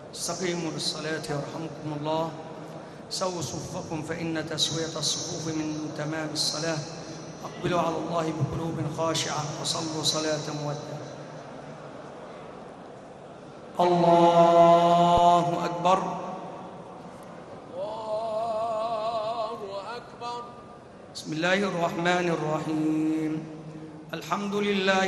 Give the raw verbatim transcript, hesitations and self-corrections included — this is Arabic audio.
استقيموا للصلاة يرحمكم الله. سووا صفكم فإن تسوية الصفوف من تمام الصلاة. أقبلوا على الله بقلوب خاشعة وصلوا صلاة مودة. الله أكبر. الله أكبر. بسم الله الرحمن الرحيم. الحمد لله